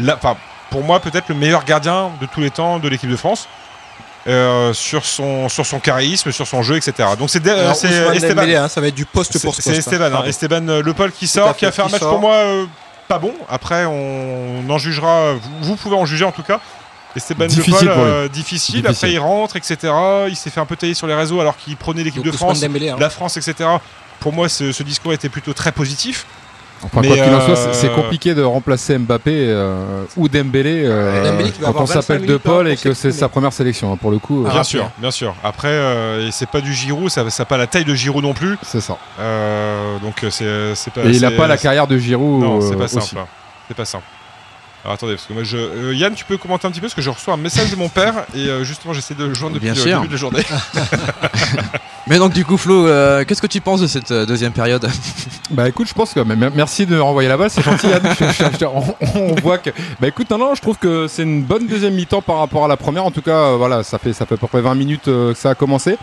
pour moi peut-être le meilleur gardien de tous les temps de l'équipe de France. Sur son charisme, sur son jeu, etc. Donc c'est Esteban. Dembélé, ça va être du poste pour ce poste. C'est Esteban, Esteban Le Paul qui sort, qui a fait un match pour moi pas bon. Après, on en jugera. Vous pouvez en juger en tout cas. Esteban Le Paul, difficile. Après, il rentre, etc. Il s'est fait un peu tailler sur les réseaux alors qu'il prenait l'équipe de France, Dembélé, la France, etc. Pour moi, ce discours était plutôt très positif. Enfin, quoi qu'il en soit, c'est compliqué de remplacer Mbappé ou Dembélé quand on s'appelle De Paul et que c'est sa première sélection, pour le coup. Bien sûr. Après, c'est pas du Giroud, ça n'a pas la taille de Giroud non plus. C'est ça. Donc c'est pas. Et il n'a pas la carrière de Giroud. Non, c'est pas simple. C'est pas simple. Alors attendez, parce que moi Yann, tu peux commenter un petit peu parce que je reçois un message de mon père et justement j'essaie de le joindre depuis le début de la journée. Mais donc du coup Flo, qu'est-ce que tu penses de cette deuxième période? Bah écoute, je pense que merci de me renvoyer la balle, c'est gentil Yann. On voit que écoute, non, je trouve que c'est une bonne deuxième mi-temps par rapport à la première. En tout cas, voilà, ça fait à peu près 20 minutes que ça a commencé.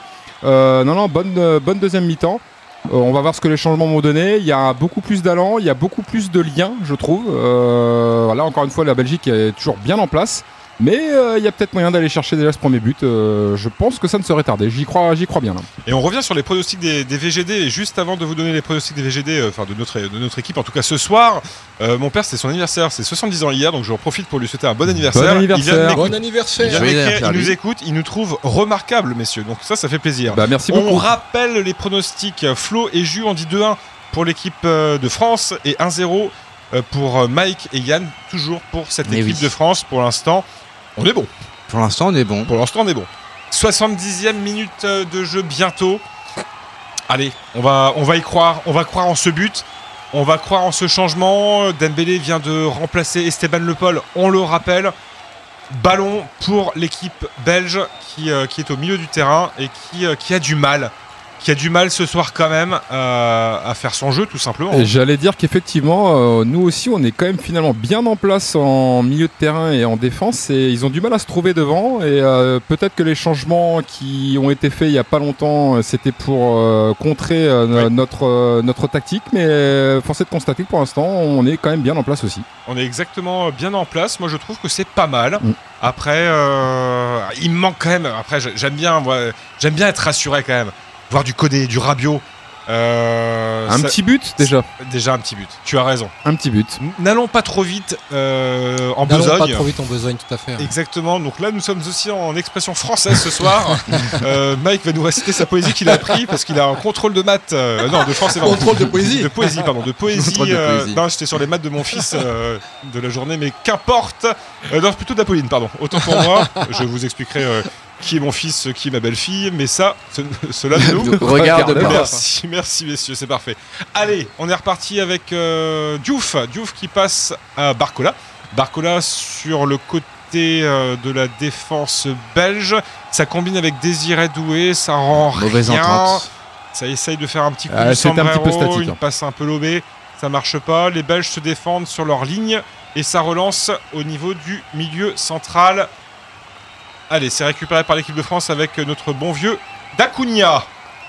Bonne deuxième mi-temps. On va voir ce que les changements m'ont donné. Il y a beaucoup plus d'allant, il y a beaucoup plus de liens, je trouve. Voilà, encore une fois, la Belgique est toujours bien en place. Mais il y a peut-être moyen d'aller chercher déjà ce premier but. Je pense que ça ne serait tardé. J'y crois bien. Là. Et on revient sur les pronostics des VGD. Et juste avant de vous donner les pronostics des VGD, de notre équipe, en tout cas ce soir, mon père, c'était son anniversaire. C'est 70 ans hier, donc je profite pour lui souhaiter un bon anniversaire. Bon anniversaire. Il nous écoute, il nous trouve remarquable, messieurs. Donc ça fait plaisir. Merci beaucoup. On rappelle les pronostics. Flo et Jus, on dit 2-1 pour l'équipe de France et 1-0 pour Mike et Yann, toujours pour cette équipe de France. Pour l'instant, on est bon. Pour l'instant, on est bon. 70e minute de jeu bientôt. Allez, on va y croire. On va croire en ce but. On va croire en ce changement. Dembélé vient de remplacer Esteban Le Paul, on le rappelle. Ballon pour l'équipe belge qui est au milieu du terrain et qui a du mal. Qui a du mal ce soir quand même à faire son jeu tout simplement. Et j'allais dire qu'effectivement, nous aussi on est quand même finalement bien en place en milieu de terrain et en défense et ils ont du mal à se trouver devant et peut-être que les changements qui ont été faits il n'y a pas longtemps c'était pour contrer notre tactique, mais force est de constater que pour l'instant on est quand même bien en place aussi. On est exactement bien en place, moi je trouve que c'est pas mal. Après il me manque quand même, après j'aime bien être rassuré quand même. Voir du Koné, du Rabiot. Petit but déjà. Déjà un petit but, tu as raison. Un petit but. N'allons pas trop vite en besogne. N'allons pas trop vite en besogne, tout à fait. Exactement, donc là nous sommes aussi en expression française ce soir. Mike va nous réciter sa poésie qu'il a appris parce qu'il a un contrôle de maths. Non, de français. Contrôle de poésie. De poésie. Non, j'étais sur les maths de mon fils de la journée, mais qu'importe. Non, plutôt d'Apolline, pardon. Autant pour moi, je vous expliquerai qui est mon fils, qui est ma belle-fille, mais cela nous regarde pas. Merci messieurs, c'est parfait. Allez, on est reparti avec Diouf qui passe à Barcola. Barcola sur le côté de la défense belge. Ça combine avec Désiré Doué, ça rend mauvaise rien. Entente. Ça essaye de faire un petit coup de sombrero, un petit peu statique, une passe un peu lobée. Ça marche pas. Les Belges se défendent sur leur ligne et ça relance au niveau du milieu central. Allez, c'est récupéré par l'équipe de France avec notre bon vieux Dacunia.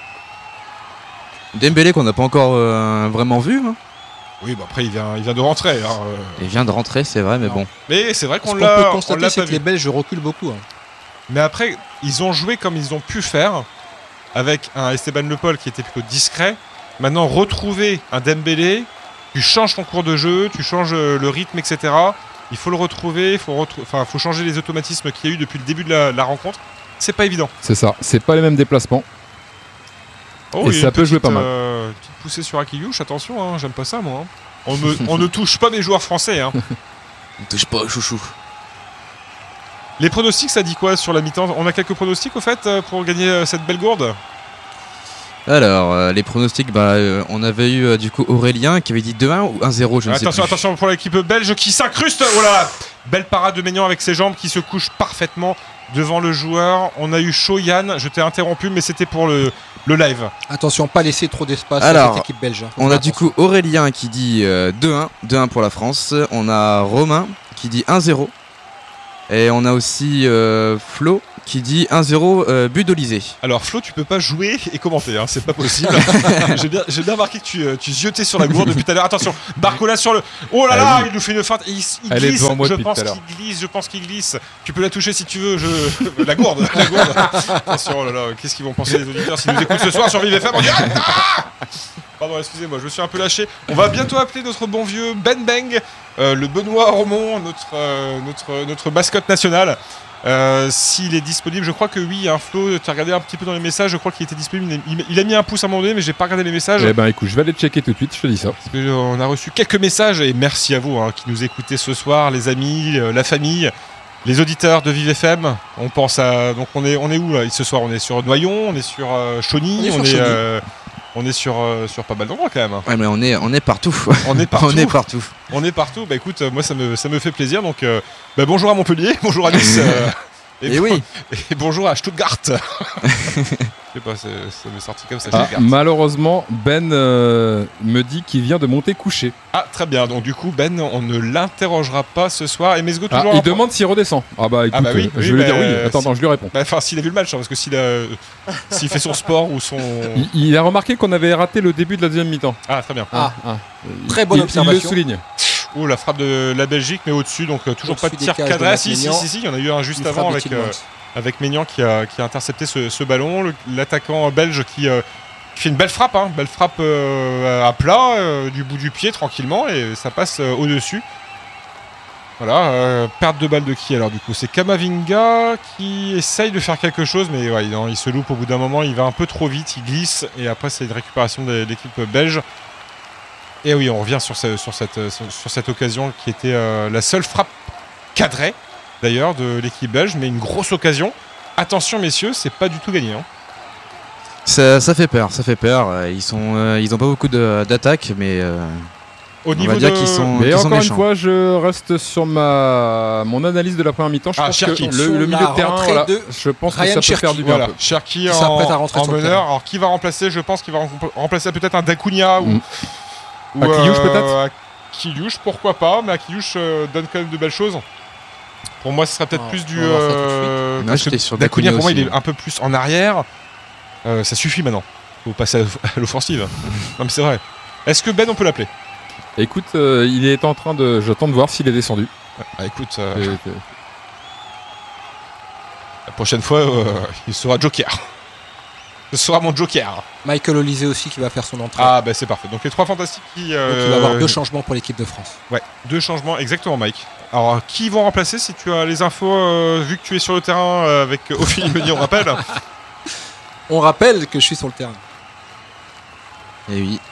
Dembélé qu'on n'a pas encore vraiment vu. Hein. Oui, après il vient de rentrer. Il vient de rentrer, c'est vrai, mais bon. Mais c'est vrai qu'on l'a. Ce qu'on peut constater, c'est que les Belges reculent beaucoup. Mais après, ils ont joué comme ils ont pu faire, avec un Esteban Le Paul qui était plutôt discret. Maintenant, retrouver un Dembélé, tu changes ton cours de jeu, tu changes le rythme, etc. Il faut le retrouver, il faut changer les automatismes qu'il y a eu depuis le début de la rencontre. C'est pas évident. C'est ça, c'est pas les mêmes déplacements. Et ça peut jouer pas mal. Petite poussée sur Akiyouch, attention, hein, j'aime pas ça moi. Hein. On ne touche pas mes joueurs français. Hein. On touche pas, chouchou. Les pronostics, ça dit quoi sur la mi-temps? On a quelques pronostics au fait pour gagner cette belle gourde? Alors, les pronostics, on avait eu du coup Aurélien qui avait dit 2-1 ou 1-0, je ne sais plus. Attention pour l'équipe belge qui s'incruste. Oh là, belle parade de Maignan avec ses jambes qui se couche parfaitement devant le joueur. On a eu chaud, Yann, je t'ai interrompu, mais c'était pour le live. Attention, pas laisser trop d'espace à cette équipe belge. On a du coup Aurélien qui dit 2-1 pour la France. On a Romain qui dit 1-0. Et on a aussi Flo qui dit 1-0 but d'Olysée. Alors Flo, tu peux pas jouer et commenter, hein, c'est pas possible. J'ai bien remarqué que tu ziotais sur la gourde depuis tout à l'heure. Attention, Barcola sur le... Oh là là, il nous fait une feinte. Il glisse, je pense qu'il glisse. Tu peux la toucher si tu veux. La gourde. Attention, oh là là, qu'est-ce qu'ils vont penser les auditeurs s'ils nous écoutent ce soir sur Vive FM en direct. Pardon, excusez-moi, je me suis un peu lâché. On va bientôt appeler notre bon vieux Ben Bang, le Benoît Ormond, notre mascotte nationale. S'il est disponible, je crois que oui, hein, Flo, tu as regardé un petit peu dans les messages, je crois qu'il était disponible. Il a mis un pouce à un moment donné, mais j'ai pas regardé les messages. Eh ben écoute, je vais aller checker tout de suite, je te dis ça. Parce que, on a reçu quelques messages et merci à vous hein, qui nous écoutez ce soir, les amis, la famille, les auditeurs de Vive FM. On pense à. Donc on est où là ce soir? On est sur Noyon, on est sur Chauny, on est sur pas mal d'endroits quand même. Ouais, mais on est partout. On est partout. On est partout. On est partout. Bah écoute, moi ça me fait plaisir. Donc bonjour à Montpellier, bonjour à Nice. Et bonjour à Stuttgart. Je sais pas, ça m'est sorti comme ça. Malheureusement, Ben me dit qu'il vient de monter coucher. Ah, très bien. Donc du coup, Ben, on ne l'interrogera pas ce soir. Et Mesgo toujours. Il demande s'il redescend. Ah bah écoute, oui, je vais lui dire oui. Attends, je lui réponds. Enfin, s'il a vu le match, hein, parce que s'il fait son sport ou son. Il a remarqué qu'on avait raté le début de la deuxième mi-temps. Ah, très bien. Très bonne observation. Il le souligne. Oh, la frappe de la Belgique, mais au-dessus, donc toujours pas de tir cadré. Si, il y en a eu un juste avant avec Maignan qui a intercepté ce ballon. L'attaquant belge qui fait une belle frappe, à plat, du bout du pied, tranquillement, et ça passe au-dessus. Voilà, perte de balle de qui alors du coup? C'est Kamavinga qui essaye de faire quelque chose, mais ouais, il se loupe au bout d'un moment, il va un peu trop vite, il glisse, et après c'est une récupération de l'équipe belge. Et oui, on revient sur cette occasion qui était la seule frappe cadrée, d'ailleurs, de l'équipe belge, mais une grosse occasion. Attention, messieurs, c'est pas du tout gagné. Hein. Ça fait peur. Ils ont pas beaucoup d'attaques, mais au niveau on va dire qu'ils sont. Mais encore méchants. une fois, je reste sur mon analyse de la première mi-temps. Je pense Cherki. que le milieu de terrain, voilà, je pense que ça peut faire du bien. Voilà. Cherki en meneur. Alors, qui va remplacer? Je pense qu'il va remplacer peut-être un Dacunia ou Akilouche peut-être. Akilouche, pourquoi pas, mais Akilouche donne quand même de belles choses. Pour moi, ce serait peut-être plus du. J'étais sur Dacunia, pour moi, aussi. il est un peu plus en arrière. Ça suffit maintenant. Faut passer à l'offensive. Non, mais c'est vrai. Est-ce que Ben, on peut l'appeler? Écoute, il est en train de. J'attends de voir s'il est descendu. Écoute. La prochaine fois, il sera Joker. Ce sera mon Joker. Michael Olysée aussi qui va faire son entrée. Ah bah c'est parfait. Donc les trois fantastiques qui... Donc il va y avoir 2 changements pour l'équipe de France. Ouais, 2 changements, exactement Mike. Alors qui vont remplacer si tu as les infos, vu que tu es sur le terrain avec Ophélie Meunier, on rappelle? On rappelle que je suis sur le terrain. Et oui.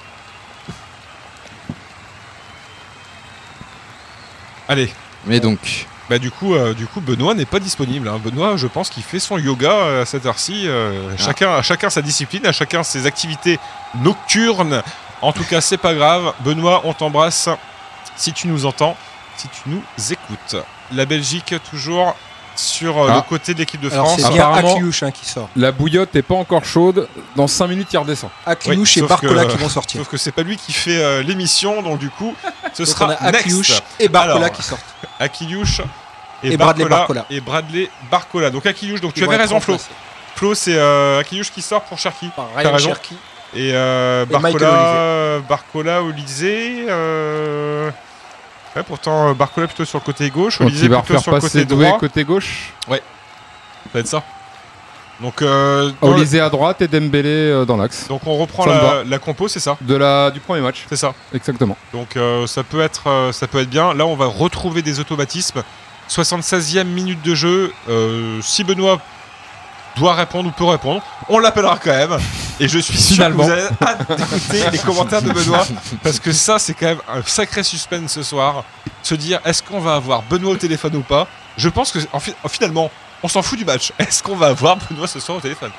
Allez. Mais donc... Bah du coup Benoît n'est pas disponible. Hein. Benoît, je pense qu'il fait son yoga à cette heure-ci. Chacun sa discipline, à chacun ses activités nocturnes. En tout cas, c'est pas grave. Benoît, on t'embrasse. Si tu nous entends, si tu nous écoutes. La Belgique toujours sur le côté de l'équipe de France. C'est bien Akilouche qui sort. La bouillotte n'est pas encore chaude. Dans 5 minutes, il redescend. Akilouche et Barcola qui vont sortir. Sauf que c'est pas lui qui fait l'émission, donc du coup, ce sera Akilouche et Barcola qui sortent. Akilouche et Bradley Barcola. Et Bradley Barcola. Donc Akilouche, donc tu avais raison Flo. Flo, c'est Akilouche qui sort pour Cherki. T'as raison. Cherki. Et Barcola, Olysée. Ouais, pourtant Barcola plutôt sur le côté gauche, Olysée plutôt sur le côté droit. Côté gauche. Ouais. Ça va être ça. Donc Olysée à droite et Dembélé dans l'axe. Donc on reprend la compo, c'est ça? Du premier match. C'est ça. Exactement. Donc ça peut être bien. Là, on va retrouver des automatismes. 76e minute de jeu. Si Benoît doit répondre ou peut répondre, on l'appellera quand même. Et je suis sûr que vous avez hâte d'écouter les commentaires de Benoît, parce que ça, c'est quand même un sacré suspense ce soir. Se dire, est-ce qu'on va avoir Benoît au téléphone ou pas? Je pense que finalement, on s'en fout du match. Est-ce qu'on va avoir Benoît ce soir au téléphone?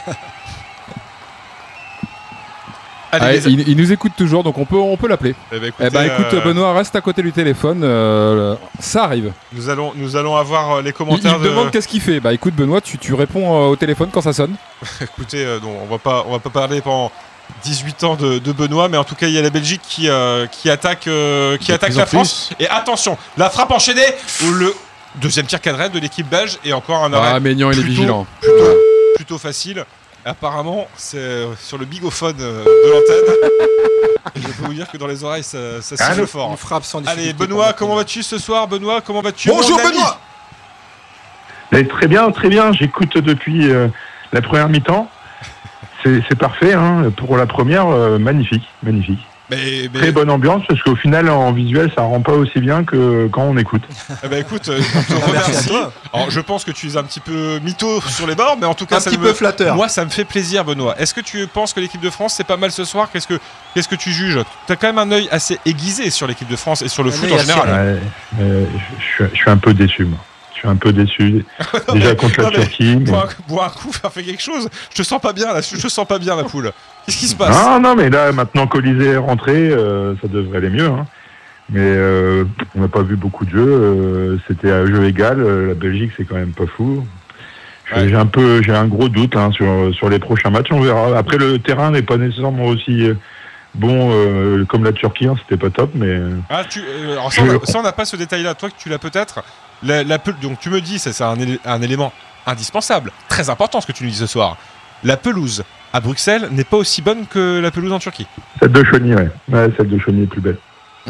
Allez, il nous écoute toujours, donc on peut l'appeler. Écoute, Benoît, reste à côté du téléphone. Ça arrive. Nous allons avoir les commentaires. Il demande qu'est-ce qu'il fait. Bah écoute, Benoît, tu réponds au téléphone quand ça sonne. Écoutez, on va pas parler pendant 18 ans de Benoît, mais en tout cas, il y a la Belgique qui attaque la France. Et attention, la frappe enchaînée où Deuxième tir cadré de l'équipe belge et encore un arrêt. Ah, Maignan, il est vigilant. Plutôt facile. Apparemment, c'est sur le bigophone de l'antenne. Je peux vous dire que dans les oreilles, ça siffle fort. On frappe sans difficulté. Allez, Benoît, comment vas-tu ce soir? Benoît, comment vas-tu? Bonjour Benoît. Très bien. J'écoute depuis la première mi-temps. C'est parfait, hein. Pour la première, magnifique. Mais... Très bonne ambiance, parce qu'au final, en visuel, ça rend pas aussi bien que quand on écoute. Écoute, on te remercie. Alors, je pense que tu es un petit peu mytho sur les bords, mais en tout cas, peu flatteur. Moi, ça me fait plaisir, Benoît. Est-ce que tu penses que l'équipe de France, c'est pas mal ce soir? Qu'est-ce que tu juges? Tu as quand même un œil assez aiguisé sur l'équipe de France et sur le foot en général. Je suis un peu déçu, moi. Déjà contre la Turquie. Bois un coup, faire quelque chose. Je te sens pas bien, la poule. Qu'est-ce qui se passe? Non, mais là, maintenant qu'Olysée est rentré, ça devrait aller mieux. Hein. Mais on n'a pas vu beaucoup de jeux. C'était à jeu égal. La Belgique, c'est quand même pas fou. Ouais. J'ai un gros doute sur les prochains matchs. On verra. Après, le terrain n'est pas nécessairement aussi bon comme la Turquie. Hein, c'était pas top, mais. Alors ça, on n'a pas ce détail-là. Toi, que tu l'as peut-être. Donc tu me dis, c'est un élément indispensable, très important ce que tu nous dis ce soir. La pelouse à Bruxelles n'est pas aussi bonne que la pelouse en Turquie. Celle de Chauny, ouais. Celle de Chauny est plus belle.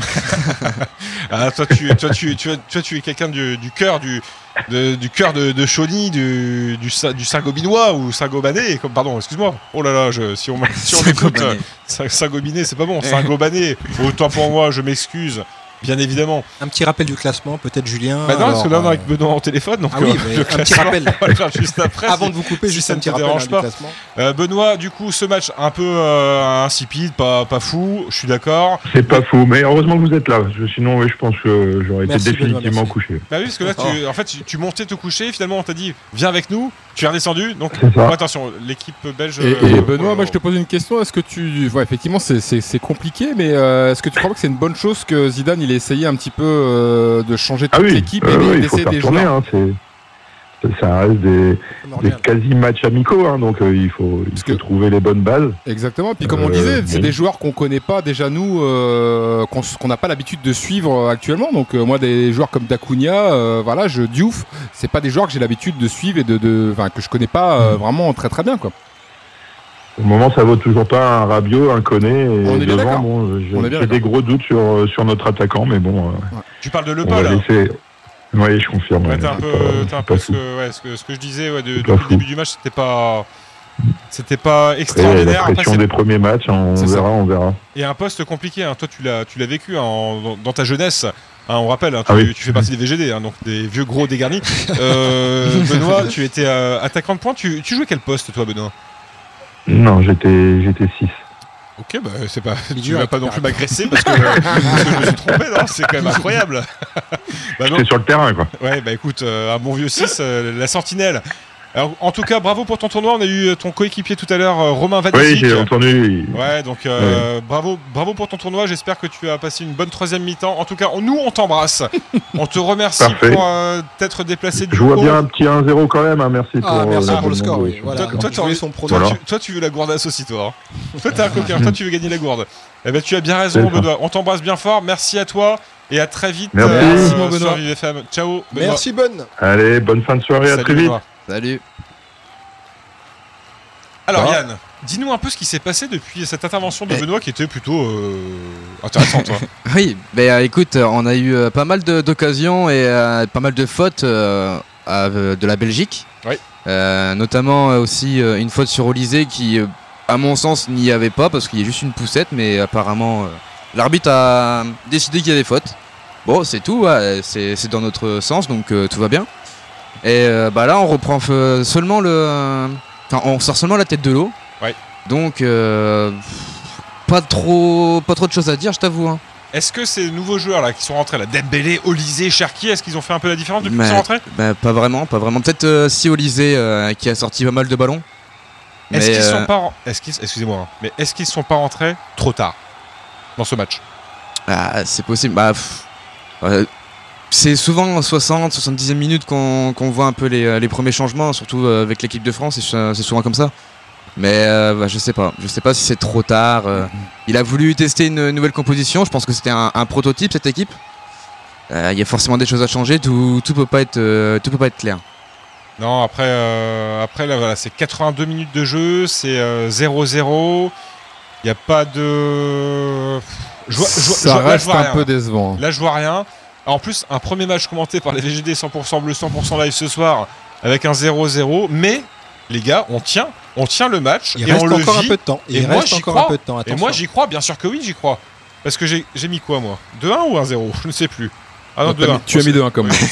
Toi, tu es quelqu'un du cœur du cœur de Chauny, du Saint-Gobinois ou Saint-Gobanais, pardon, excuse-moi. Oh là là, si on écoute Saint-Gobinet, c'est pas bon. Saint-Gobanais, autant pour moi, je m'excuse. Bien évidemment. Un petit rappel du classement, peut-être Julien. Non, parce que là on est avec Benoît en téléphone, donc mais un petit rappel. On va le faire juste après. Avant de vous couper, juste un petit rappel du classement. Benoît, du coup, ce match un peu insipide, pas fou, je suis d'accord. C'est pas fou, mais heureusement que vous êtes là. Sinon, je pense que j'aurais été définitivement couché. Bah oui, parce que là, tu montais te coucher, finalement on t'a dit viens avec nous, tu es redescendu, donc attention, l'équipe belge. Et Benoît, moi je te pose une question, est-ce que effectivement c'est compliqué, mais est-ce que tu crois que c'est une bonne chose que Zidane il ait essayé un petit peu de changer toute l'équipe et d'essayer des joueurs? Ça reste des quasi-matchs amicaux, hein, donc il faut trouver les bonnes bases. Exactement, puis comme on disait, c'est des joueurs qu'on connaît pas déjà nous, qu'on n'a pas l'habitude de suivre actuellement, donc moi des joueurs comme Dacunia, Diouf, c'est pas des joueurs que j'ai l'habitude de suivre et que je connais pas vraiment très très bien, quoi. Au moment, ça vaut toujours pas un Rabiot, un Koné. On est bien d'accord. J'ai des gros doutes sur notre attaquant, mais bon. Tu parles de Lepol, là. Oui, je confirme. Ouais, t'es un peu ce que je disais depuis le début du match, c'était pas extraordinaire. La pression des premiers matchs, on verra. Et un poste compliqué, hein. Toi tu l'as vécu dans ta jeunesse. Hein, on rappelle, hein, tu fais partie des VGD, hein, donc des vieux gros dégarnis. Benoît, tu étais attaquant de pointe. Tu jouais quel poste, toi, Benoît? Non, j'étais 6. Ok, c'est pas. Tu vas pas non plus m'agresser parce que je me suis trompé, non? C'est quand même incroyable. J'étais sur le terrain, quoi. Ouais, écoute, un bon vieux 6, la sentinelle. Alors, en tout cas, bravo pour ton tournoi. On a eu ton coéquipier tout à l'heure, Romain Vadisic. Oui, j'ai entendu. Ouais, donc bravo pour ton tournoi. J'espère que tu as passé une bonne troisième mi-temps. En tout cas, nous, on t'embrasse. On te remercie pour t'être déplacé du coup. Je vois bien un petit 1-0 quand même. Hein. Merci pour le score. Oui. Voilà. Toi, tu veux la gourdasse aussi, toi. Toi, t'es un coquin. Toi, tu veux gagner la gourde. Eh ben, tu as bien raison, Benoît. On t'embrasse bien fort. Merci à toi. Et à très vite. Merci, mon Benoît. Sur VFM. Ciao, Benoît. Merci, Ben. Allez, bonne fin de soirée. Salut, à très vite. Benoît. Salut. Alors Yann, dis-nous un peu ce qui s'est passé depuis cette intervention de Benoît qui était plutôt intéressante. Oui, écoute, on a eu pas mal d'occasions et pas mal de fautes de la Belgique. Oui. Notamment aussi une faute sur Olysée qui, à mon sens, n'y avait pas parce qu'il y a juste une poussette, mais apparemment l'arbitre a décidé qu'il y avait faute. Bon, c'est tout, c'est dans notre sens, donc tout va bien. Et là, on reprend seulement on sort seulement la tête de l'eau. Ouais. Donc, pas trop de choses à dire, je t'avoue. Hein. Est-ce que ces nouveaux joueurs là qui sont rentrés, là, Dembélé, Olysée, Cherki, est-ce qu'ils ont fait un peu la différence depuis qu'ils sont rentrés? Pas vraiment. Peut-être si Olysée qui a sorti pas mal de ballons. Est-ce qu'ils sont pas excusez-moi, hein, mais est-ce qu'ils sont pas rentrés trop tard dans ce match? C'est possible. C'est souvent 60-70e minute qu'on voit un peu les premiers changements, surtout avec l'équipe de France, c'est souvent comme ça. Mais je sais pas si c'est trop tard. Il a voulu tester une nouvelle composition, je pense que c'était un prototype cette équipe. il y a forcément des choses à changer. Tout peut pas être clair. Non, après là, voilà, c'est 82 minutes de jeu, c'est 0-0. Il n'y a pas de. Ça reste un peu décevant. Là, je vois rien. En plus, un premier match commenté par les VGD 100% bleu, 100% live ce soir, avec un 0-0. Mais, les gars, on tient le match. Il reste encore un peu de temps. Et moi, j'y crois. Et moi, j'y crois, bien sûr que oui, j'y crois. Parce que j'ai mis quoi, moi 2-1 ou 1-0 Je ne sais plus. Ah non, 2-1. Tu as mis 2-1 comme moi.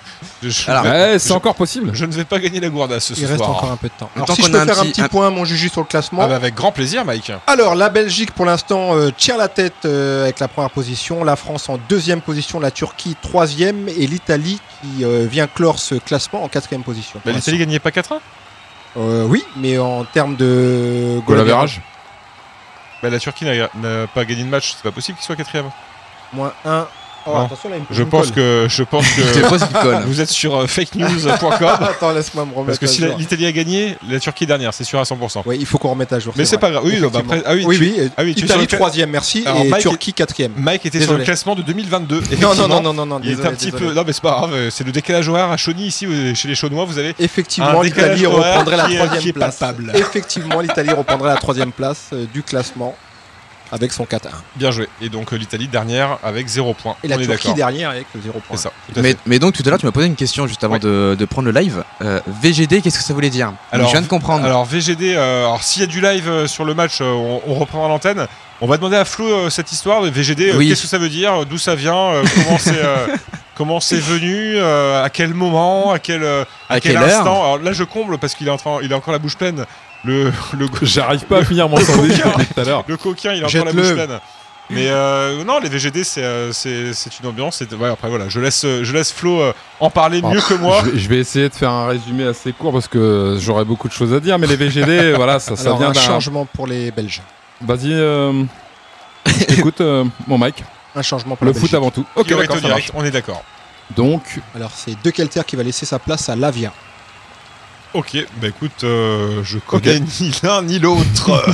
C'est encore possible. Je ne vais pas gagner la Gourda ce soir. Il reste encore un peu de temps. Alors, tant si qu'on je peux a un faire un petit- petit point, mon Juju, sur le classement. Ah bah, avec grand plaisir, Mike. Alors, la Belgique, pour l'instant, tient la tête avec la première position. La France en deuxième position. La Turquie, troisième. Et l'Italie qui vient clore ce classement en quatrième position. Bah, l'Italie gagnait pas 4-1 Oui, mais en termes de Goal average. Bah, la Turquie n'a pas gagné de match, c'est pas possible qu'il soit 4ème. moins 1. Oh, Non. attention, là, il me Je une pense colle. que Je sais pas ce qu'il colle. vous êtes sur fakenews.com. Attends, laisse-moi me remettre Parce que à si jour. l'Italie a gagné, la Turquie est dernière, c'est sûr à 100%. Oui, il faut qu'on remette à jour. Mais c'est pas grave. Oui, bah, après, oui, tu es sur Italie le troisième, merci, Alors, et Mike Turquie quatrième. Mike était sur Désolé. le classement de 2022. Non, Effectivement, non, il est un petit peu. Non, mais c'est pas grave. C'est le décalage horaire à Chauny ici, chez les Chaunois. Vous avez Effectivement, un l'Italie décalage horaire reprendrait la qui est troisième place. palpable. Effectivement, l'Italie reprendrait la troisième place du classement avec son 4-1. bien joué. Et donc l'Italie dernière avec 0 points. Et la On est Turquie d'accord. derrière avec 0 points. C'est ça. Tout à fait. Mais donc tout à l'heure tu m'as posé une question juste avant Ouais. de prendre le live. VGD, qu'est-ce que ça voulait dire? Alors, Je viens de comprendre. Alors VGD, alors s'il y a du live sur le match, on reprendra l'antenne. On va demander à Flo cette histoire de VGD. Oui. Qu'est-ce que ça veut dire? D'où ça vient? Comment c'est venu? À quel moment? À quel quelle heure instant? Alors là, je comble parce qu'il il a encore la bouche pleine. J'arrive pas à finir mon sandwich depuis tout à l'heure. Le coquin, il a encore la Jette-le. bouche pleine. Mais non, les VGD, c'est une ambiance. Ouais, après, voilà, je laisse Flo en parler mieux que moi. Je vais essayer de faire un résumé assez court parce que j'aurais beaucoup de choses à dire. Mais les VGD, voilà, ça Alors, vient un d'un. changement pour les Belges. Vas-y, écoute, mon Mike. Un changement pour Le la foot Belgique. avant tout. Ok, Priorité d'accord, au ça direct, marche. on est d'accord. Donc, Alors, c'est De Kelter qui va laisser sa place à Lavia. Ok, bah écoute, je connais ni l'un ni l'autre.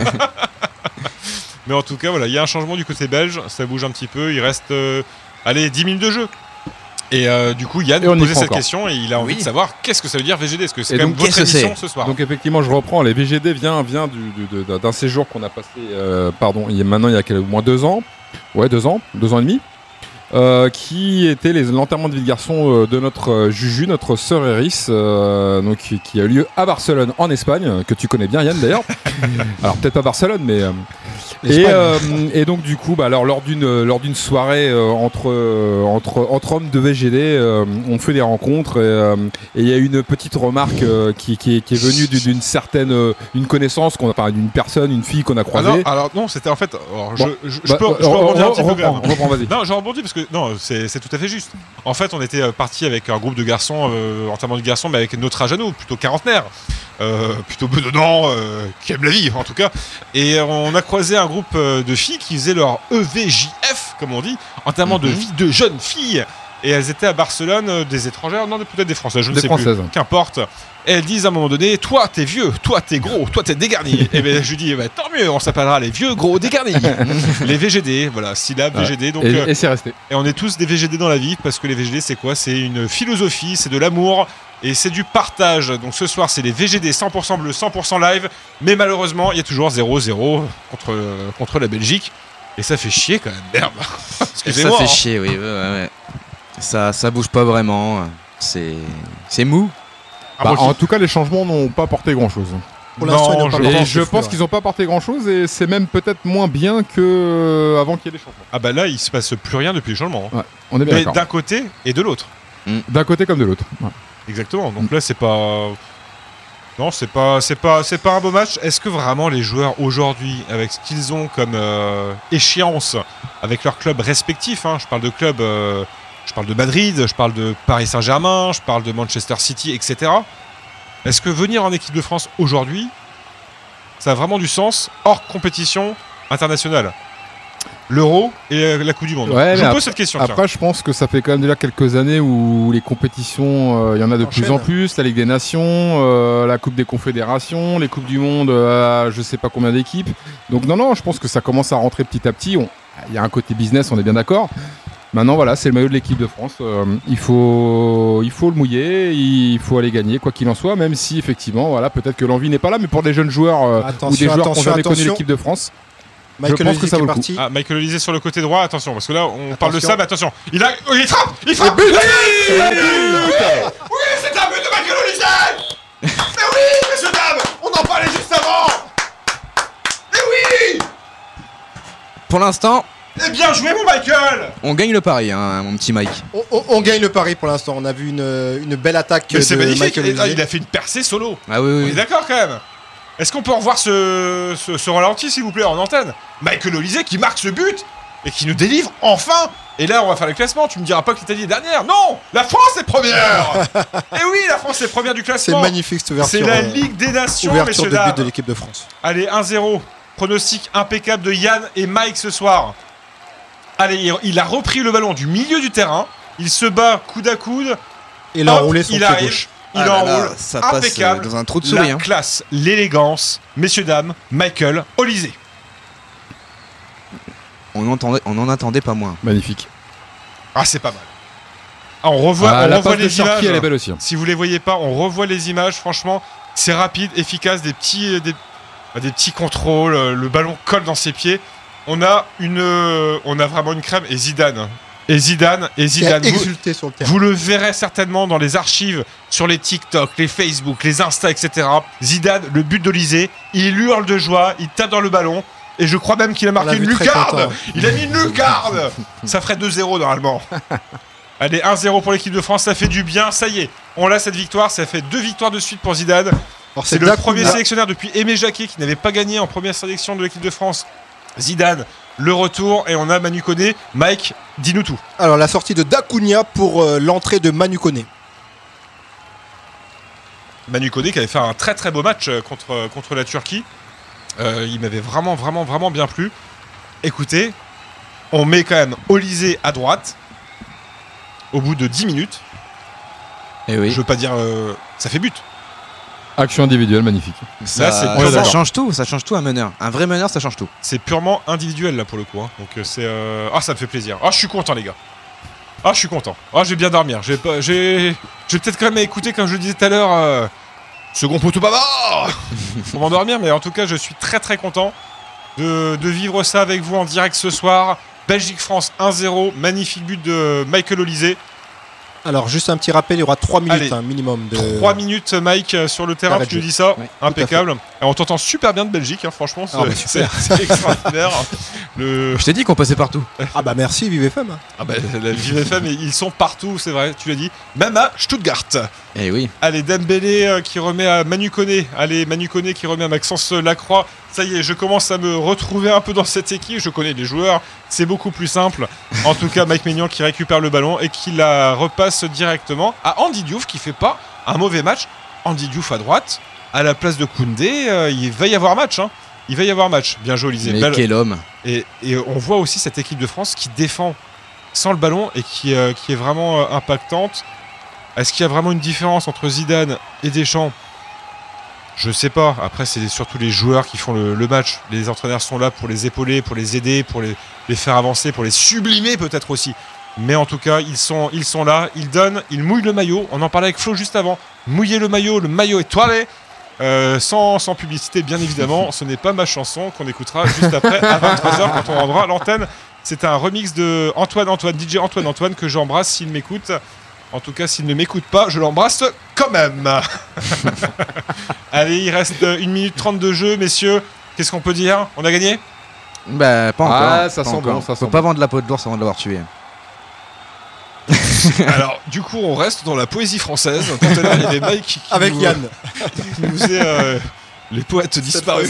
Mais en tout cas, voilà, il y a un changement du côté belge, ça bouge un petit peu, il reste 10 minutes de jeu. Et du coup, Yann Et on y posait croit cette encore. question et il a envie Oui. de savoir qu'est-ce que ça veut dire VGD, parce que c'est Et quand donc, même votre qu'est-ce que émission ce soir. donc effectivement, je reprends. Les VGD vient d'un séjour qu'on a passé, il y a au moins 2 ans. Ouais, 2 ans et demi. Qui était l'enterrement de vie de garçon de notre Juju, notre sœur Eris, donc qui a eu lieu à Barcelone en Espagne, que tu connais bien Yann d'ailleurs. Alors peut-être pas Barcelone, mais et donc du coup, alors lors d'une soirée entre hommes de VGD, on fait des rencontres et il y a une petite remarque qui est venue d'une certaine une connaissance d'une personne, une fille qu'on a croisée. Alors non, c'était en fait. Alors, Bon. je peux rebondir un petit peu quand même. reprends, vas-y. Non, je rebondis parce que non, c'est tout à fait juste. En fait, on était parti avec un groupe de garçons, entièrement de garçons, mais avec notre âge à nous, plutôt quarantenaire, plutôt bedonnant, qui aiment la vie en tout cas. Et on a croisé un groupe de filles qui faisaient leur EVJF, comme on dit, entièrement de vie de jeunes filles. Et elles étaient à Barcelone, des étrangères, non, peut-être des Françaises, je ne Des sais Françaises. plus. Qu'importe. Et elles disent à un moment donné, toi t'es vieux, toi t'es gros, toi t'es dégarni. Et ben je lui dis, tant mieux, on s'appellera les vieux gros dégarnis. Les VGD, voilà, syllabe Ouais. VGD. Donc, Et c'est resté. et on est tous des VGD dans la vie, parce que les VGD c'est quoi? C'est une philosophie, c'est de l'amour et c'est du partage. Donc ce soir c'est les VGD 100% bleu, 100% live, mais malheureusement il y a toujours 0-0 contre la Belgique. Et ça fait chier quand même, merde. Ça Excusez-moi. fait hein. chier, oui. Ouais. Ça bouge pas vraiment. C'est mou. Ah, moi, En tout cas, les changements n'ont pas apporté grand-chose. Pour l'instant, ils n'ont pas je le Et temps, je c'est pense fou, qu'ils n'ont pas apporté grand-chose et c'est même peut-être moins bien qu'avant qu'il y ait des changements. Ah bah là il se passe plus rien depuis le changement. hein. Ouais, on est bien Mais d'accord. d'un côté et de l'autre. D'un côté comme de l'autre. Ouais. Exactement. Donc là, c'est pas. Non, c'est pas un beau match. Est-ce que vraiment les joueurs aujourd'hui, avec ce qu'ils ont comme échéance, avec leurs clubs respectifs, hein, je parle de clubs, je parle de Madrid, je parle de Paris Saint-Germain, je parle de Manchester City, etc. Est-ce que venir en équipe de France aujourd'hui, ça a vraiment du sens hors compétition internationale? L'Euro et la Coupe du Monde. Ouais, Je mais pose cette question. tiens. Après, je pense que ça fait quand même déjà quelques années où les compétitions, il y en a de plus en plus. La Ligue des Nations, la Coupe des Confédérations, les Coupes du Monde, je sais pas combien d'équipes. Donc non, je pense que ça commence à rentrer petit à petit. Il y a un côté business, on est bien d'accord. Maintenant, voilà, c'est le maillot de l'équipe de France. Il faut le mouiller, il faut aller gagner, quoi qu'il en soit, même si, effectivement, voilà, peut-être que l'envie n'est pas là, mais pour des jeunes joueurs ou des joueurs qui ont jamais connu l'équipe de France, je pense que ça vaut le coup. Ah, Michael Olise sur le côté droit, attention, parce que là, on parle de Attention. ça, mais attention. Il frappe. Oui, c'est un but de Michael Olise. Mais oui, messieurs, dames, on en parlait juste avant. Mais oui. Pour l'instant, Eh bien joué, mon Michael. on gagne le pari, hein, mon petit Mike. On gagne le pari pour l'instant. On a vu une belle attaque Mais c'est de magnifique. Michael Olise. Il a fait une percée solo. Ah oui, On est oui. d'accord quand même. Est-ce qu'on peut revoir ce ralenti, s'il vous plaît, en antenne? Michael Olise qui marque ce but et qui nous délivre enfin. Et là, on va faire le classement. Tu me diras pas que l'Italie est dernière. Non, la France est première. Et oui, la France est première du C'est classement. magnifique cette ouverture. C'est la Ligue des Nations, ouverture messieurs de but dames. de l'équipe de France. Allez, 1-0. Pronostic impeccable de Yann et Mike ce soir. Allez, il a repris le ballon du milieu du terrain. Il se bat coude à coude. Et il a Hop, enroulé son il pied arrive. gauche. Il Ah là enroule. là, ça passe Impeccable. dans un trou de La souris. Hein. classe, l'élégance. Messieurs, dames, Michael Olise. On n'en attendait pas moins. Magnifique. Ah, c'est pas mal. Ah, on revoit La passe de les Cherki, images. elle est belle aussi. Si vous les voyez pas, on revoit les images. Franchement, c'est rapide, efficace, des petits contrôles. Le ballon colle dans ses pieds. On a vraiment une crème. Et Zidane. Qui a Vous, exulté sur le terrain. vous le verrez certainement dans les archives, sur les TikTok, les Facebook, les Insta, etc. Zidane, le but d'Olise, il hurle de joie, il tape dans le ballon. Et je crois même qu'il a On l'a marqué une vu très lucarne. content. Il a mis une lucarne. Ça ferait 2-0 normalement. Allez, 1-0 pour l'équipe de France, ça fait du bien. Ça y est, on a cette victoire. Ça fait 2 victoires de suite pour Zidane. Alors, C'est le Dakouna. premier sélectionnaire depuis Aimé Jacquet qui n'avait pas gagné en première sélection de l'équipe de France. Zidane, le retour. Et on a Manu Koné. Mike, dis-nous tout. Alors la sortie de Dakouna pour l'entrée de Manu Koné. Manu Koné qui avait fait un très très beau match contre la Turquie. Il m'avait vraiment bien plu. Écoutez, on met quand même Olise à droite au bout de 10 minutes. Et oui. Je veux pas dire ça fait but. Action individuelle, magnifique. Là, c'est Ça purement- change tout un meneur. Un vrai meneur, ça change tout. C'est purement individuel là pour le coup. Hein. Donc c'est ça me fait plaisir. Ah, je suis content les gars. Ah, je suis content. Ah, je vais bien dormir. Je vais peut-être quand même écouter comme je le disais tout à l'heure. Second poteau bavard pour m'endormir, mais en tout cas, je suis très très content de vivre ça avec vous en direct ce soir. Belgique-France 1-0, magnifique but de Michael Olise. Alors juste un petit rappel, il y aura 3 minutes Allez. minimum de... 3 minutes, Mike, sur le terrain, Arrête tu nous de- dis ça, Oui, impeccable. Et on t'entend super bien de Belgique, hein, franchement, Ah, bah, c'est super. extraordinaire. Je t'ai dit qu'on passait partout. Ah bah merci Vive FM. Ah bah, la VFM, ils sont partout, c'est vrai, tu l'as dit, même à Stuttgart. Eh oui. Allez, Dembélé qui remet à Manu Koné. Allez, Manu Koné qui remet à Maxence Lacroix. Ça y est, je commence à me retrouver un peu dans cette équipe. Je connais les joueurs, c'est beaucoup plus simple. En tout cas, Mike Maignan qui récupère le ballon et qui la repasse directement à Andy Diouf qui fait pas un mauvais match. Andy Diouf à droite, à la place de Koundé. Il va y avoir match. Hein. Il va y avoir match. Bien joué, Olise. Mais Belle- quel homme. Et on voit aussi cette équipe de France qui défend sans le ballon et qui est vraiment impactante. Est-ce qu'il y a vraiment une différence entre Zidane et Deschamps ? Je sais pas. Après, c'est surtout les joueurs qui font le match. Les entraîneurs sont là pour les épauler, pour les aider, pour les faire avancer, pour les sublimer peut-être aussi. Mais en tout cas, ils sont là, ils donnent, ils mouillent le maillot. On en parlait avec Flo juste avant. Mouiller le maillot étoilé. Sans publicité, bien évidemment. Ce n'est pas ma chanson qu'on écoutera juste après à 23h quand on rendra l'antenne. C'est un remix de DJ Antoine que j'embrasse s'il m'écoute. En tout cas, s'il ne m'écoute pas, je l'embrasse quand même. Allez, il reste 1 minute 30 de jeu, messieurs. Qu'est-ce qu'on peut dire ? On a gagné ? Bah, pas encore. Ah, ça pas sent encore. bon, ça Faut sent pas bon. vendre la peau de l'ours avant de l'avoir tué. Alors, du coup, on reste dans la poésie française. Tout à l'heure, il y avait Mike qui Avec nous, Yann. qui nous faisait les poètes disparus.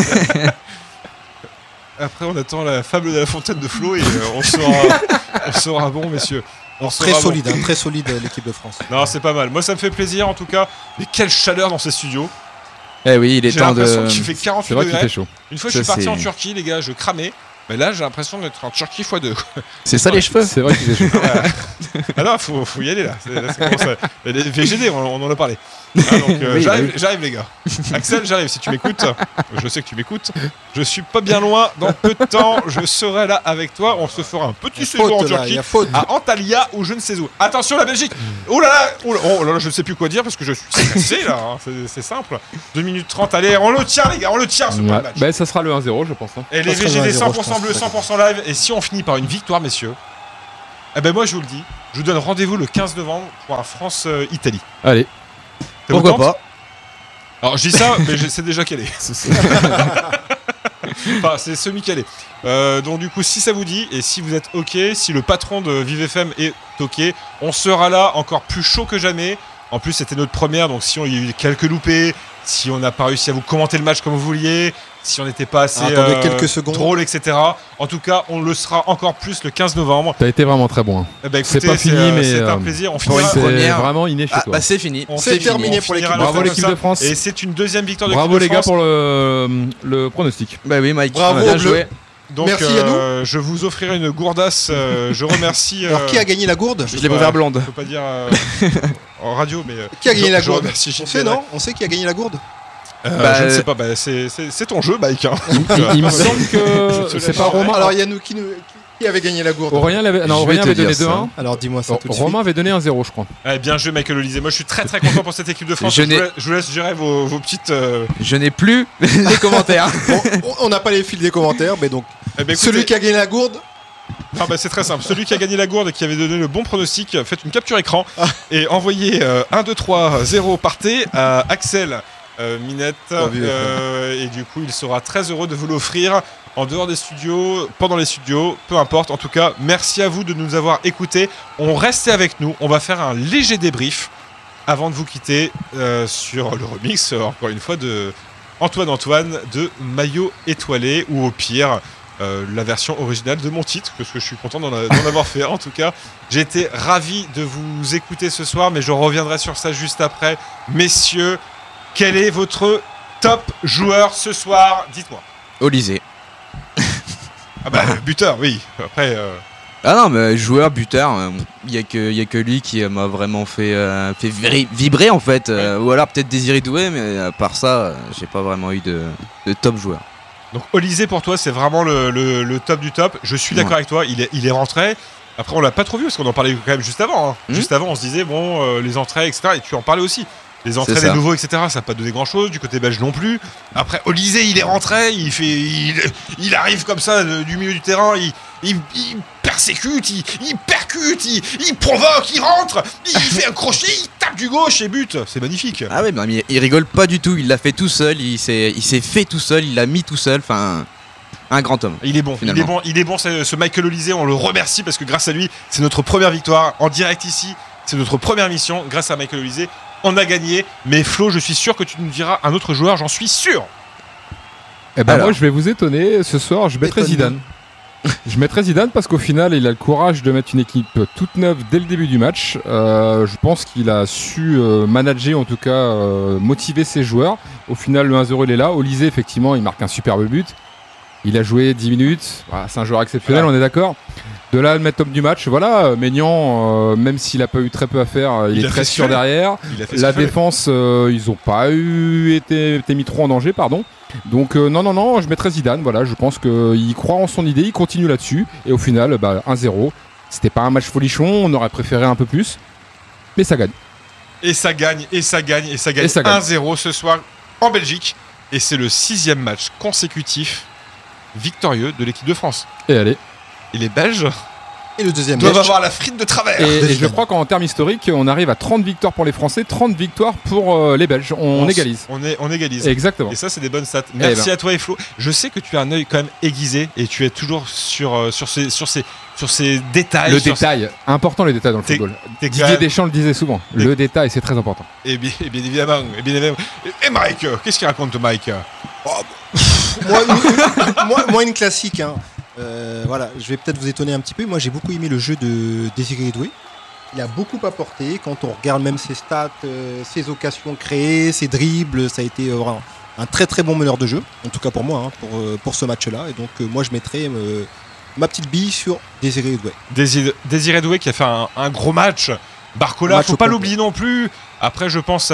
Après, on attend la fable de la fontaine de Flo et on sera bon, messieurs. On Très sera bon. solide, très solide l'équipe de France. Non, c'est pas mal. Moi, ça me fait plaisir en tout cas. Mais quelle chaleur dans ces studios. Eh oui, il est J'ai temps l'impression de. qu'il fait 48 C'est vrai qu'il degrés. fait chaud. Une fois que Ça, je suis parti c'est- en Turquie, les gars, je cramais. Mais là, j'ai l'impression d'être en Turquie x2. C'est ça les cheveux. C'est vrai qu'il est chaud. Ah non, faut y aller là. Les VGD, on en a parlé. Ah, donc, Oui, j'arrive les gars. Axel, j'arrive si tu m'écoutes. Je sais que tu m'écoutes. Je suis pas bien loin. Dans peu de temps, je serai là avec toi. On se fera un petit séjour en Turquie, à Antalya ou je ne sais où. Attention la Belgique. Oh là là, je ne sais plus quoi dire parce que je suis stressé là. Hein. C'est simple. 2 minutes 30. Allez, on le tient les gars, on le tient ce match. Bah, ça sera le 1-0, je pense. Hein. Et les VGD 100% bleu, 100% live. Et si on finit par une victoire, messieurs, eh ben moi je vous le dis, je vous donne rendez-vous le 15 novembre pour un France-Italie. Allez. Pourquoi pas. Alors je dis ça, mais c'est déjà calé. Enfin, c'est semi-calé. Donc du coup, si ça vous dit, et si vous êtes OK, si le patron de Vive FM est OK, on sera là encore plus chaud que jamais. En plus, c'était notre première, donc si on y a eu quelques loupés, si on n'a pas réussi à vous commenter le match comme vous vouliez, si on n'était pas assez quelques secondes. drôle, etc. En tout cas, on le sera encore plus le 15 novembre. T'as été vraiment très bon. Hein. Eh ben, écoutez, c'est pas fini, mais c'est un plaisir. On finira. une première. C'est vraiment inné chez toi. Bah c'est fini. C'est terminé pour l'équipe de Bravo France. l'équipe de France. Et c'est une deuxième victoire de Bravo l'équipe de les gars France. pour le pronostic. Bah oui, Mike. Bravo, bien bleu. joué. Donc, Merci à je vous offrirai une gourdasse. Je remercie. Alors, qui a gagné la gourde? Je l'ai préféré blonde. Je peux pas dire en radio, mais. Qui a gagné la je gourde? remercie On Gilles sait, Bénac. non? On sait qui a gagné la gourde? Je ne sais pas. C'est ton jeu, Mike. Hein. Il me semble que c'est pas Romain. Alors, Yannou, qui avait gagné la gourde? Aurélien avait donné 2-1. Alors, dis-moi ça tout de suite. Romain avait donné 1-0, je crois. Bien joué, Michael Olysée. Moi, je suis très très content pour cette équipe de France. Je vous laisse gérer vos petites. Je n'ai plus les commentaires. Bon, on n'a pas les fils des commentaires, mais donc celui qui a gagné la gourde. Ah bah c'est très simple. Celui qui a gagné la gourde et qui avait donné le bon pronostic, faites une capture écran et envoyez 1, 2, 3, 0 partez à Axel Minette. Et du coup, il sera très heureux de vous l'offrir en dehors des studios, pendant les studios, peu importe. En tout cas, merci à vous de nous avoir écoutés. On reste avec nous. On va faire un léger débrief avant de vous quitter sur le remix, encore une fois, de Antoine de Maillot étoilé ou au pire. La version originale de mon titre, parce que je suis content d'en avoir fait. En tout cas, j'ai été ravi de vous écouter ce soir, mais je reviendrai sur ça juste après. Messieurs, quel est votre top joueur ce soir? Dites-moi. Olysée. Ah bah, buteur, oui. Après... Ah non, mais joueur, buteur, il y a que lui qui m'a vraiment fait vibrer en fait. Ou alors peut-être Désiré Doué, mais à part ça, j'ai pas vraiment eu de top joueur. Donc Olysée pour toi c'est vraiment le top du top. Je suis d'accord avec toi, il est rentré. Après on l'a pas trop vu parce qu'on en parlait quand même juste avant. Hein. Juste avant on se disait bon les entrées etc. Et tu en parlais aussi. Les entrées des nouveaux etc. Ça n'a pas donné grand chose du côté belge non plus. Après Olysée il est rentré, il arrive comme ça du milieu du terrain, il persécute, il percute, il provoque, il rentre, il fait un crochet, il tape du gauche et but. C'est magnifique. Ah ouais, mais il rigole pas du tout. Il l'a fait tout seul. Il s'est fait tout seul. Il l'a mis tout seul. Enfin, un grand homme. Il est bon. Finalement. Il est bon. Ce Michael Olysée, on le remercie parce que grâce à lui, c'est notre première victoire en direct ici. C'est notre première mission. Grâce à Michael Olysée, on a gagné. Mais Flo, je suis sûr que tu nous diras un autre joueur. J'en suis sûr. Eh ben moi, je vais vous étonner. Ce soir, je mettrai Zidane. Je mettrai Zidane parce qu'au final, il a le courage de mettre une équipe toute neuve dès le début du match. Je pense qu'il a su manager, en tout cas motiver ses joueurs. Au final, le 1-0, il est là. Olysée, effectivement, il marque un superbe but. Il a joué 10 minutes. Voilà, c'est un joueur exceptionnel, on est d'accord. De là, le mettre top du match. Voilà, Maignan, même s'il n'a pas eu très peu à faire, il est très sûr derrière. La défense, ils n'ont pas été mis trop en danger, pardon. Donc non, je mettrais Zidane, voilà, je pense qu'il croit en son idée, il continue là-dessus, et au final, 1-0, c'était pas un match folichon, on aurait préféré un peu plus, mais ça gagne. Et ça gagne. 1-0 ce soir en Belgique, et c'est le 6e match consécutif victorieux de l'équipe de France. Et allez. Et les Belges et le deuxième doivent avoir la frite de travers. Et je crois qu'en termes historiques, on arrive à 30 victoires pour les Français, 30 victoires pour les Belges. On égalise. On égalise. Exactement. Et ça, c'est des bonnes stats. Merci à toi, et Flo. Je sais que tu as un œil quand même aiguisé et tu es toujours sur ces détails. Le détail, important les détails dans le football. Didier Deschamps le disait souvent. Le détail, c'est très important. Et bien évidemment. Et Mike, qu'est-ce qu'il raconte, Mike? Moi, une classique. Hein. Voilà, je vais peut-être vous étonner un petit peu. Moi, j'ai beaucoup aimé le jeu de Désiré Doué. Il a beaucoup apporté. Quand on regarde même ses stats, ses occasions créées, ses dribbles, ça a été vraiment un très très bon meneur de jeu, en tout cas pour moi, pour ce match-là. Et donc moi je mettrais ma petite bille sur Désiré Doué. Désiré Doué qui a fait un gros match. Barcola, faut pas l'oublier non plus. Après, je pense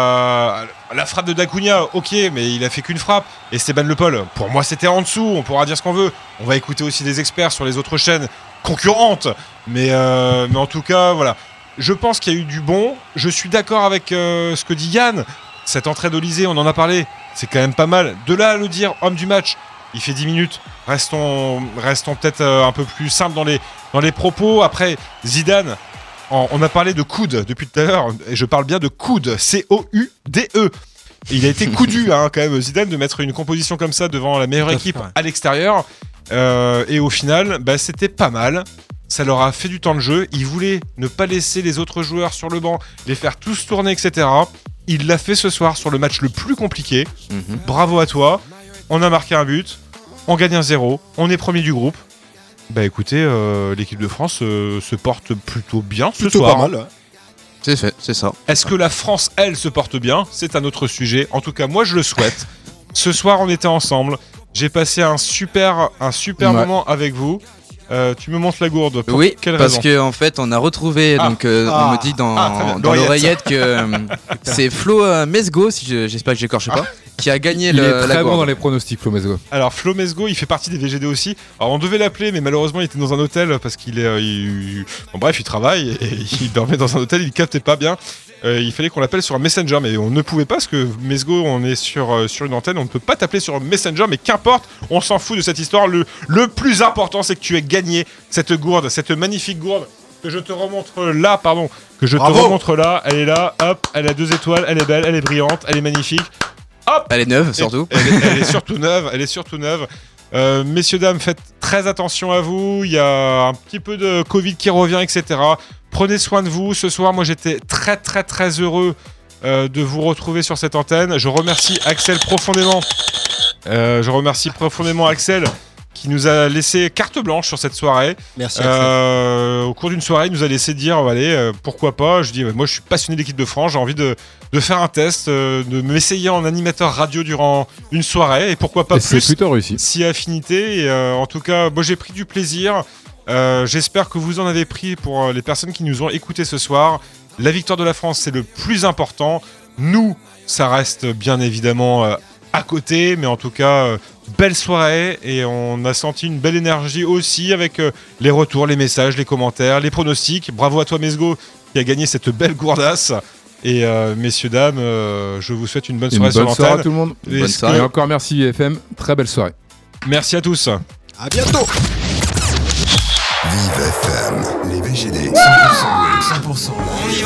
à la frappe de Dacunia, ok, mais il a fait qu'une frappe. Esteban Le Paul, pour moi, c'était en dessous. On pourra dire ce qu'on veut. On va écouter aussi des experts sur les autres chaînes concurrentes. Mais en tout cas, voilà. Je pense qu'il y a eu du bon. Je suis d'accord avec ce que dit Yann. Cette entrée d'Olysée, on en a parlé. C'est quand même pas mal. De là à le dire homme du match, il fait 10 minutes. Restons peut-être un peu plus simples dans les propos. Après, Zidane. On a parlé de coude depuis tout à l'heure, et je parle bien de coude, C-O-U-D-E. Et il a été coudu quand même, Zidane, de mettre une composition comme ça devant la meilleure équipe à l'extérieur. Et au final, c'était pas mal. Ça leur a fait du temps de jeu. Il voulait ne pas laisser les autres joueurs sur le banc, les faire tous tourner, etc. Il l'a fait ce soir sur le match le plus compliqué. Bravo à toi. On a marqué un but, on gagne 1-0, on est premier du groupe. Écoutez, l'équipe de France se porte plutôt bien ce soir. Pas mal, ouais. C'est fait, c'est ça. Est-ce que la France, elle, se porte bien ? C'est un autre sujet. En tout cas, moi, je le souhaite. Ce soir, on était ensemble. J'ai passé un super moment avec vous. Tu me montres la gourde. Pour quelle raison ? Parce qu'en fait, on a retrouvé, on me dit dans l'oreillette que c'est Flo Mesgo, j'espère que j'écorche pas, qui a gagné il est la très gourde. bon dans les pronostics, Flo Mesgo. Alors, Flo Mesgo, il fait partie des VGD aussi. Alors, on devait l'appeler, mais malheureusement, il était dans un hôtel parce qu'il est. Bon, bref, il travaille et il dormait dans un hôtel, il captait pas bien. Il fallait qu'on l'appelle sur un Messenger, mais on ne pouvait pas parce que Mesgo, on est sur une antenne, on ne peut pas t'appeler sur Messenger, mais qu'importe, on s'en fout de cette histoire. Le plus important, c'est que tu aies gagné cette gourde, cette magnifique gourde que je te remontre là, Bravo. te remontre là. Elle est là, hop, elle a 2 étoiles, elle est belle, elle est brillante, elle est magnifique. Hop, Elle est neuve surtout. Elle est surtout neuve. Messieurs, dames, faites très attention à vous. Il y a un petit peu de Covid qui revient, etc. Prenez soin de vous. Ce soir, moi, j'étais très, très, très heureux de vous retrouver sur cette antenne. Je remercie Axel profondément. Axel qui nous a laissé carte blanche sur cette soirée. Merci Axel. Au cours d'une soirée, il nous a laissé dire allez, pourquoi pas. Je dis moi je suis passionné de l'équipe de France, j'ai envie de faire un test, de m'essayer en animateur radio durant une soirée et pourquoi pas et plus. C'est plutôt réussi. Si affinité. Et, en tout cas, moi j'ai pris du plaisir. J'espère que vous en avez pris pour les personnes qui nous ont écoutés ce soir. La victoire de la France, c'est le plus important. Nous, ça reste bien évidemment à côté, mais en tout cas, belle soirée et on a senti une belle énergie aussi avec les retours, les messages, les commentaires, les pronostics. Bravo à toi Mesgo qui a gagné cette belle gourdasse. Et messieurs, dames, je vous souhaite une bonne soirée sur l'antenne. Bonne soirée à tout le monde. Bonne soirée. Et encore merci IFM, très belle soirée. Merci à tous. À bientôt. Vive FM, les VGD. 100% live. 100% live.